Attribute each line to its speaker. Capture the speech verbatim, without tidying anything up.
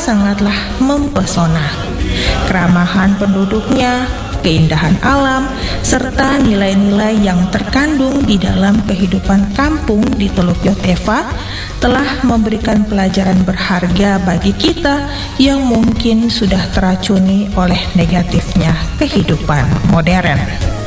Speaker 1: sangatlah mempesona. Keramahan penduduknya, keindahan alam, serta nilai-nilai yang terkandung di dalam kehidupan kampung di Teluk Yotefa telah memberikan pelajaran berharga bagi kita yang mungkin sudah teracuni oleh negatifnya kehidupan modern.